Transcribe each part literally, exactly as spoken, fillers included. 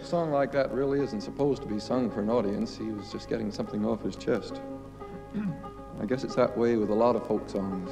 song like that really isn't supposed to be sung for an audience. He was just getting something off his chest. I guess it's that way with a lot of folk songs.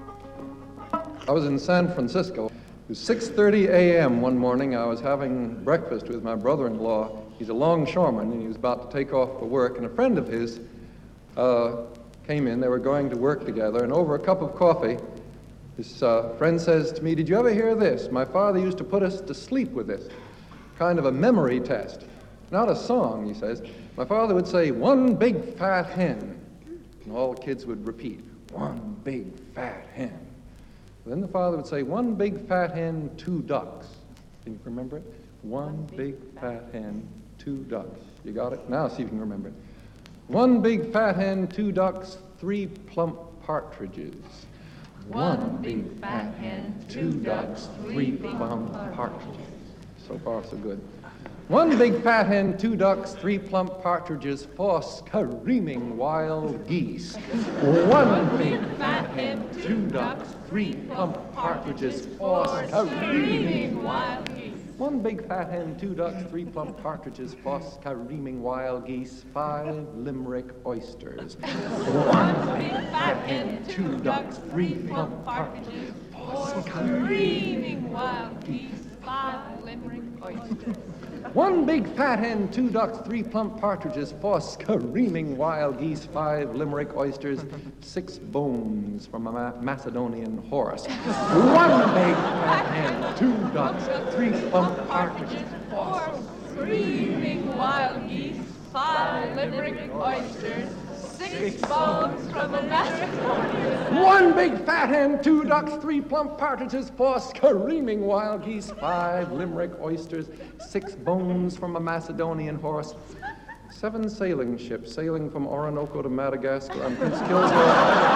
I was in San Francisco. It was six thirty a.m. one morning. I was having breakfast with my brother-in-law. He's a longshoreman, and he was about to take off for work, and a friend of his uh, came in. They were going to work together, and over a cup of coffee, his uh, friend says to me, "Did you ever hear this? My father used to put us to sleep with this. Kind of a memory test. Not a song," he says. "My father would say, 'one big fat hen,' and all the kids would repeat, 'one big fat hen.' Then the father would say, 'one big fat hen, two ducks.'" Can you remember it? One big fat hen, two ducks. You got it? Now see if you can remember it. One big fat hen, two ducks, three plump partridges. One big fat hen, two ducks, three plump partridges. So far, so good. One big fat hen, two ducks, three plump partridges, four screaming wild geese. One big fat hen, two ducks, three plump partridges, four screaming wild geese. One big fat hen, two ducks, three plump partridges, four screaming wild geese, five Limerick oysters. One big fat hen, two ducks, three plump partridges, four screaming wild geese, five Limerick oysters. One big fat hen, two ducks, three plump partridges, four screaming wild geese, five Limerick oysters, six bones from a Ma- Macedonian horse. One big fat hen, two ducks, three plump partridges, four screaming wild geese, five Limerick oysters, six bones from a Macedonian. One big fat hen, two ducks, three plump partridges, four screaming wild geese, five Limerick oysters, six bones from a Macedonian horse, seven sailing ships sailing from Orinoco to Madagascar on Prince Kildare.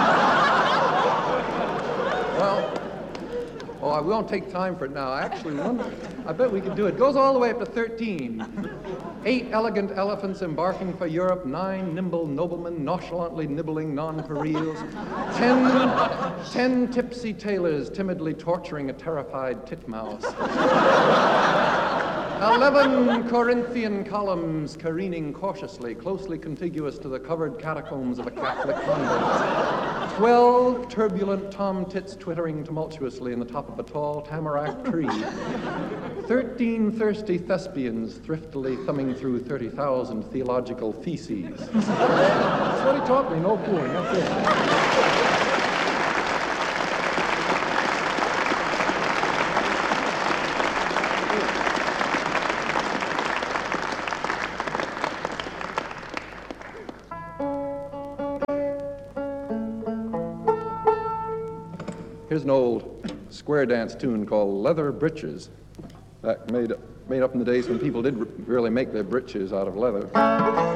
Well, oh, I won't take time for it now. Actually, one, I bet we could do it. It goes all the way up to thirteen. Eight elegant elephants embarking for Europe, nine nimble noblemen nonchalantly nibbling nonpareils, ten, ten tipsy tailors timidly torturing a terrified titmouse, eleven Corinthian columns careening cautiously, closely contiguous to the covered catacombs of a Catholic convent, twelve turbulent tom-tits twittering tumultuously in the top of a tall tamarack tree, thirteen thirsty thespians thriftily thumbing through thirty thousand theological theses. That's what he taught me, no fooling, that's it. Here's an old square dance tune called Leather Breeches, that made, made up in the days when people did really make their breeches out of leather.